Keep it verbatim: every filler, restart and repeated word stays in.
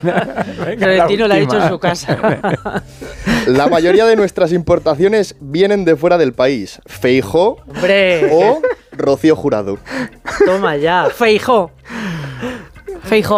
Florentino lo ha dicho en su casa. La mayoría de nuestras importaciones vienen de fuera del país. Feijóo o Rocío Jurado. Toma ya. Feijóo. Feijóo.